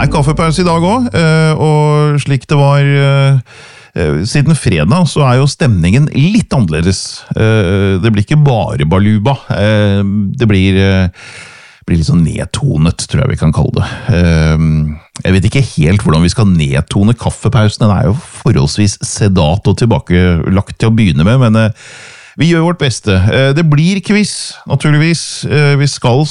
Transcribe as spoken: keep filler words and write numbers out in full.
er kaffepause i dag også, og slik det var siden fredag, så er jo stemningen litt annerledes. Det blir ikke bare baluba. Det blir, blir litt sånn nedtonet, tror jeg vi kan kalle det. Jeg vet ikke helt hvordan vi skal nedtone kaffepausen. Den er jo forholdsvis sedat og tilbakelagt til å begynne med, men vi gjør vårt beste. Det blir quiz, naturligvis. Vi skal